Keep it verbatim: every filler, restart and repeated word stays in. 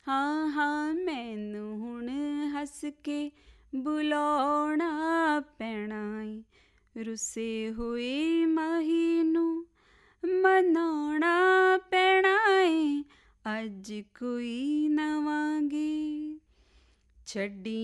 ਹਾਂ ਹਾਂ ਮੈਨੂੰ ਹੁਣ ਹੱਸ ਕੇ ਬੁਲਾਉਣਾ ਪੈਣਾ ਏ, ਰੁੱਸੇ ਹੋਏ ਮਾਹੀ ਨੂੰ ਮਨਾਉਣਾ ਪੈਣਾ ਏ, ਅੱਜ ਕੋਈ ਨਵਾਂ ਗੀਤ ਛੱਡੀ